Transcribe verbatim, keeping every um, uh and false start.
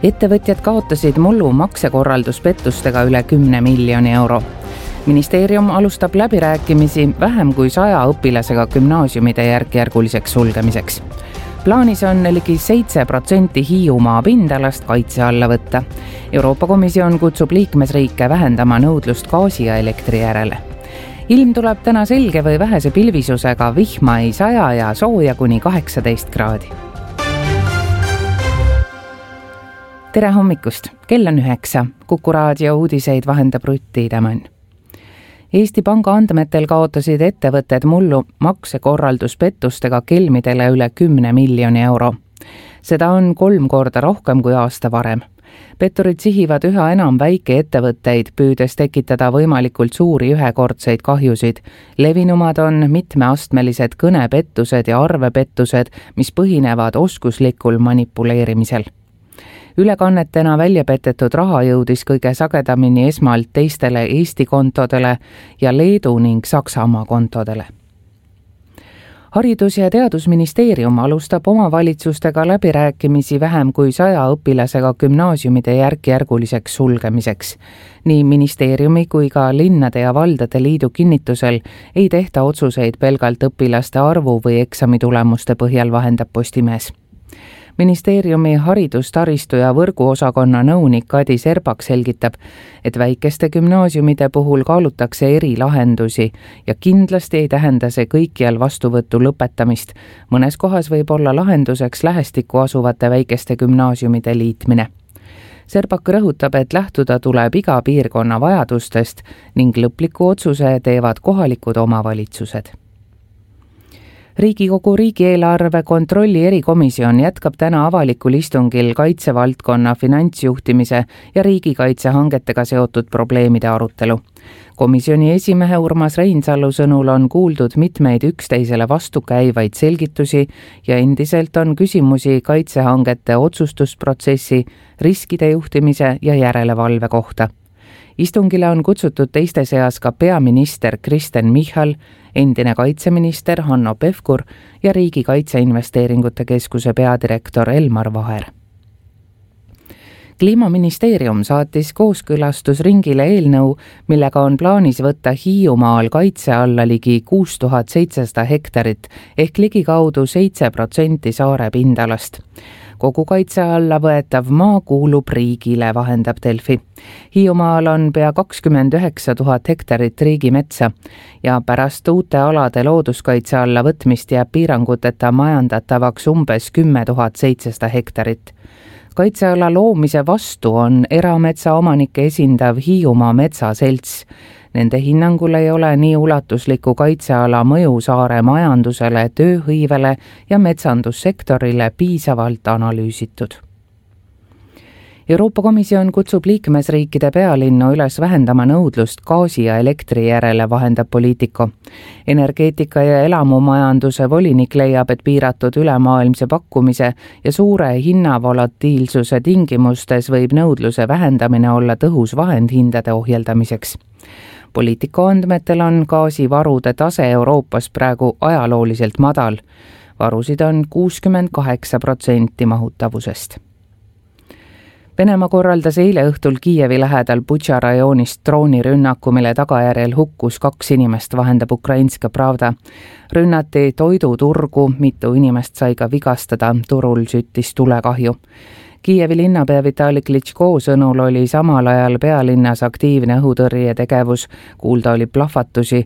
Ettevõtjad kaotasid mullu maksekorralduspettustega üle kümne miljoni euro. Ministeerium alustab läbirääkimisi vähem kui saja õpilasega gümnaasiumide järk-järguliseks sulgemiseks. Plaanis on ligi seitse protsenti Hiiumaa pindalast kaitse alla võtta. Euroopa Komisjon kutsub liikmesriike vähendama nõudlust gaasi ja elektri järele. Ilm tuleb täna selge või vähese pilvisusega, vihma ei saja ja sooja kuni kaheksateist kraadi. Tere hommikust, kell on üheksa. Kuku raadio uudiseid vahendab Rutti Tämann. Eesti Panga andmetel kaotasid ettevõtted mullu maksekorralduspettustega kelmidele üle kümne miljoni euro. Seda on kolm korda rohkem kui aasta varem. Petturid sihivad üha enam väikeettevõtteid, püüdes tekitada võimalikult suuri ühekordseid kahjusid. Levinumad on mitmeastmelised kõnepettused ja arvepettused, mis põhinevad oskuslikul manipuleerimisel. Ülekannetena välja petetud raha jõudis kõige sagedamini esmalt teistele Eesti kontodele ja Leedu ning Saksamaa kontodele. Haridus- ja Teadusministeerium alustab omavalitsustega läbirääkimisi vähem kui saja õpilasega gümnaasiumide järk-järguliseks sulgemiseks. Nii ministeeriumi kui ka linnade ja valdade liidu kinnitusel ei tehta otsuseid pelgalt õpilaste arvu või eksamitulemuste põhjal, vahendab Postimees. Ministeeriumi haridustaristu ja võrguosakonna nõunik Kadi Serbak selgitab, et väikeste gümnaasiumide puhul kaalutakse eri lahendusi ja kindlasti ei tähenda see kõikjal vastuvõtu lõpetamist. Mõnes kohas võib olla lahenduseks lähestikku asuvate väikeste gümnaasiumide liitmine. Serbak rõhutab, et lähtuda tuleb iga piirkonna vajadustest ning lõpliku otsuse teevad kohalikud omavalitsused. Riigikogu riigieelarve kontrolli erikomisjon jätkab täna avalikul istungil kaitsevaldkonna finantsjuhtimise ja riigikaitsehangetega seotud probleemide arutelu. Komisjoni esimehe Urmas Reinsalu sõnul on kuuldud mitmeid üksteisele vastukäivaid selgitusi ja endiselt on küsimusi kaitsehangete otsustusprotsessi, riskide juhtimise ja järelevalve kohta. Istungile on kutsutud teiste seas ka peaminister Kristen Michal, endine kaitseminister Hanno Pevkur ja Riigi Kaitseinvesteeringute Keskuse peadirektor Elmar Vaher. Kliimaministeerium saatis kooskõlastusringile eelnõu, millega on plaanis võtta Hiiumaal kaitse alla ligi kuus tuhat seitsesada hektarit ehk ligikaudu seitse protsenti saare pindalast. Kogu kaitse alla võetav maa kuulub riigile, vahendab Delfi. Hiiumaal on pea kakskümmend üheksa tuhat hektarit riigimetsa ja pärast uute alade looduskaitse alla võtmist jääb piiranguteta majandatavaks umbes kümme tuhat seitsesada hektarit. Kaitseala loomise vastu on erametsaomanikke esindav Hiiumaa metsaselts. Nende hinnangul ei ole nii ulatusliku kaitseala mõju saare majandusele, tööhõivele ja metsandussektorile piisavalt analüüsitud. Euroopa Komisjon kutsub liikmesriikide pealinnu üles vähendama nõudlust gaasi ja elektri järele, vahendab Politico. Energeetika ja elamumajanduse volinik leiab, et piiratud ülemaailmse pakkumise ja suure hinnavolatiilsuse tingimustes võib nõudluse vähendamine olla tõhus vahend hindade ohjeldamiseks. Politico andmetel on gaasivarude tase Euroopas praegu ajalooliselt madal. Varusid on kuuskümmend kaheksa protsenti mahutavusest. Venemaa korraldas eile õhtul Kiievi lähedal Butša rajoonist droonirünnaku, mille tagajärjel hukkus kaks inimest, vahendab Ukrainska Pravda. Rünnati toiduturgu, mitu inimest sai ka vigastada, turul süttis tulekahju. Kiievi linnapea Vitali Klitschko sõnul oli samal ajal pealinnas aktiivne õhutõrje tegevus, kuulda oli plahvatusi